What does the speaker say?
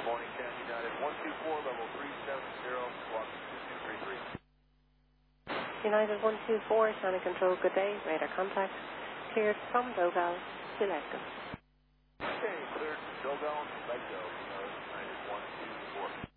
Good morning, County United 124, level 370, squawk 2233. United 124, Channel Control, good day. Radar contact. Cleared from Dogal to Letgo. Okay, cleared from Dogal to Letgo. United 124.